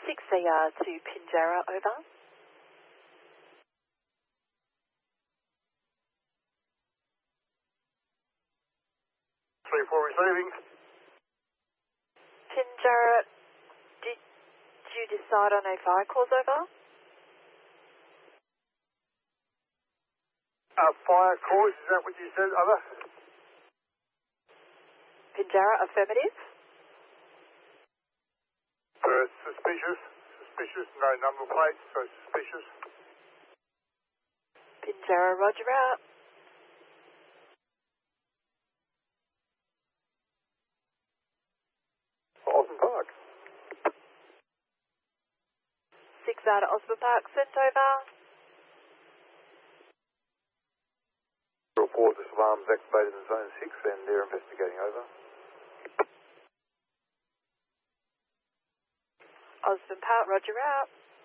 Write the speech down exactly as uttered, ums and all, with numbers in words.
six V R to Pinjarra, over. three four receiving. Pinjarra, did you decide on a fire cause, over? Uh, fire cause, is that what you said, over? Pinjarra, affirmative. Uh, suspicious. Suspicious, no number plates, so suspicious. Pinjarra, roger out. Osborne Park. six out of Osborne Park, sent over. Report the alarms activated in zone six and they're investigating, over. Osborne Park, roger out.